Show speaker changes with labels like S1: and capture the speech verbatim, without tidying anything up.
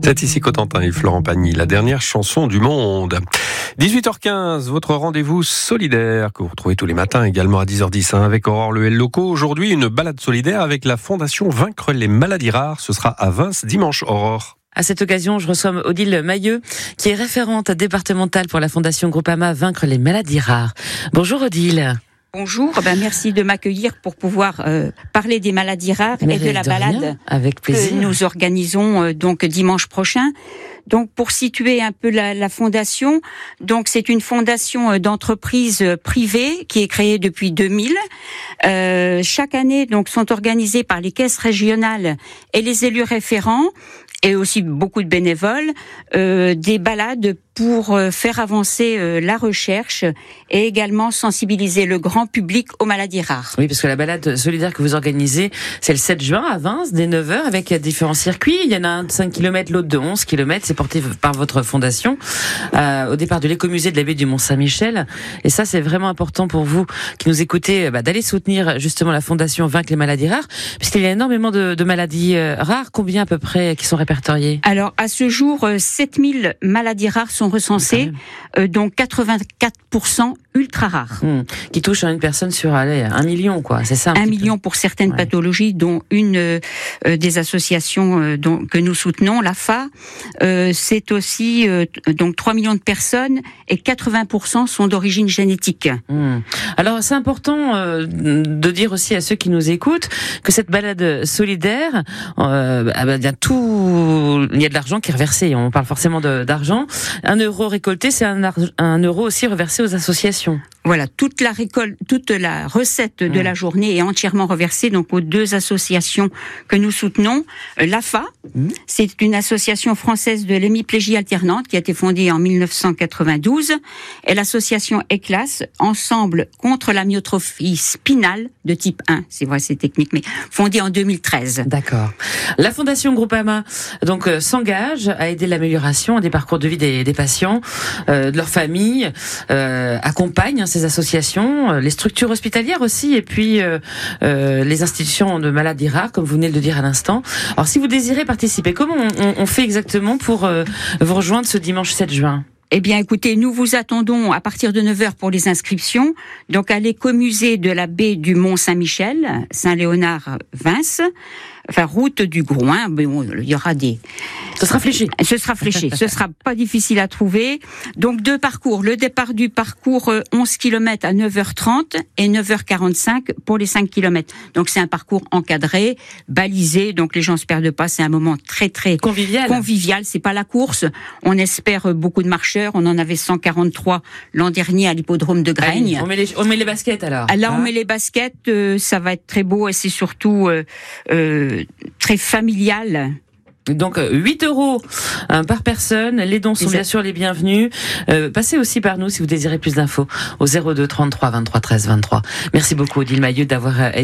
S1: C'est ici Cotentin et Florent Pagny, la dernière chanson du monde. dix-huit heures quinze, votre rendez-vous solidaire que vous retrouvez tous les matins également à dix heures dix hein, avec Aurore Le Loco. Aujourd'hui, une balade solidaire avec la Fondation Vaincre les maladies rares. Ce sera à Vins dimanche, Aurore.
S2: À cette occasion, je reçois Odile Mailleux, qui est référente départementale pour la Fondation Groupama Vaincre les maladies rares. Bonjour Odile.
S3: Bonjour, ben merci de m'accueillir pour pouvoir euh, parler des maladies rares Mais et de la de balade
S2: rien, avec plaisir.
S3: que nous organisons euh, donc dimanche prochain. Donc pour situer un peu la, la fondation, donc c'est une fondation d'entreprises privées qui est créée depuis deux mille. Euh, chaque année, donc sont organisées par les caisses régionales et les élus référents et aussi beaucoup de bénévoles euh, des balades pour euh, faire avancer euh, la recherche et également sensibiliser le grand public aux maladies rares.
S2: Oui, parce que la balade solidaire que vous organisez, c'est le sept juin à Vins, dès neuf heures, avec différents circuits. Il y en a un de cinq kilomètres, l'autre de onze kilomètres. C'est porté par votre fondation, euh, au départ de l'écomusée de la baie du Mont-Saint-Michel. Et ça, c'est vraiment important pour vous qui nous écoutez, bah, d'aller soutenir justement la fondation Vaincre les maladies rares, puisqu'il y a énormément de, de maladies euh, rares. Combien à peu près qui sont répertoriées ?
S3: Alors, à ce jour, euh, sept mille maladies rares sont recensées, euh, dont quatre-vingt-quatre pour cent ultra rares.
S2: Mmh. Qui touchent une personne sur allez, un million, quoi. C'est ça. Un,
S3: un million peu. Pour certaines ouais. pathologies, dont une euh, des associations euh, dont, que nous soutenons, l'A F A. Euh, c'est aussi euh, donc trois millions de personnes et quatre-vingts pour cent sont d'origine génétique.
S2: Mmh. Alors c'est important euh, de dire aussi à ceux qui nous écoutent que cette balade solidaire, euh, ah ben, il y a tout, il y a de l'argent qui est reversé. On parle forcément de, d'argent. Un euro récolté, c'est un, ar- un euro aussi reversé aux associations.
S3: Voilà, toute la récolte, toute la recette de mmh. la journée est entièrement reversée donc aux deux associations que nous soutenons. L'A F A, mmh. c'est une association française de l'hémiplégie alternante qui a été fondée en dix-neuf cent quatre-vingt-douze, et l'association ECLAS, Ensemble contre l'amyotrophie spinale de type un. C'est vrai, c'est technique, mais fondée en deux mille treize.
S2: D'accord. La Fondation Groupama donc euh, s'engage à aider l'amélioration des parcours de vie des, des patients, euh, de leurs familles, euh, accompagne hein, ces associations, les structures hospitalières aussi, et puis euh, euh, les institutions de maladies rares, comme vous venez de le dire à l'instant. Alors, si vous désirez participer, comment on, on fait exactement pour euh, vous rejoindre ce dimanche sept juin ?
S3: Eh bien, écoutez, nous vous attendons à partir de neuf heures pour les inscriptions. Donc, à l'écomusée de la baie du Mont-Saint-Michel, Saint-Léonard-Vins, enfin, route du Groin. Bon, il y aura des...
S2: Ce sera fléché.
S3: Ce sera fléché. Ce sera pas difficile à trouver. Donc, deux parcours. Le départ du parcours onze kilomètres à neuf heures trente et neuf heures quarante-cinq pour les cinq kilomètres. Donc, c'est un parcours encadré, balisé. Donc, les gens se perdent pas. C'est un moment très, très
S2: convivial.
S3: Convivial. C'est pas la course. On espère beaucoup de marcheurs. On en avait cent quarante-trois l'an dernier à l'hippodrome de Graigne.
S2: Allez, on met les, on met les baskets alors.
S3: Là,
S2: hein
S3: on met les baskets. Euh, ça va être très beau et c'est surtout euh, euh, très familial.
S2: Donc huit euros hein, par personne, les dons sont bien sûr les bienvenus. Euh, passez aussi par nous si vous désirez plus d'infos au zéro deux trente-trois vingt-trois treize vingt-trois. Merci beaucoup Odile Mailleux d'avoir été